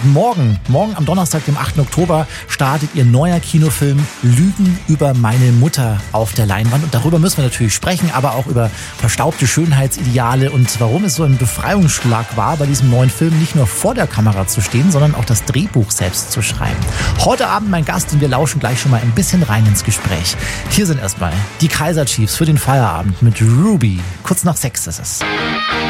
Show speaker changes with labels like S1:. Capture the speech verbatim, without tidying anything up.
S1: morgen, morgen am Donnerstag, dem achten Oktober, startet ihr neuer Kinofilm Lügen über meine Mutter auf der Leinwand. Und darüber müssen wir natürlich sprechen, aber auch über verstaubte Schönheitsideale und warum es so ein Befreiungsschlag war, bei diesem neuen Film nicht nur vor der Kamera zu stehen, sondern auch das Drehbuch selbst zu schreiben. Heute Abend mein Gast und wir lauschen gleich schon mal ein bisschen rein ins Gespräch. Hier sind erstmal die Kaiser Chiefs für den Feierabend mit Ruby. Kurz nach sechs ist es.